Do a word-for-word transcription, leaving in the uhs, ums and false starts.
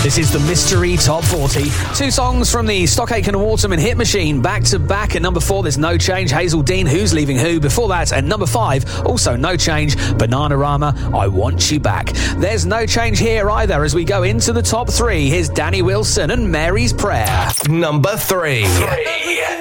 This is the Mystery Top forty. Two songs from the Stock Aitken and Waterman hit machine back to back. At number four, there's No Change, Hazel Dean, Who's Leaving Who. Before that, at number five, also No Change, Bananarama, I Want You Back. There's no change here either as we go into the top three. Here's Danny Wilson and Mary's Prayer. Number three. three.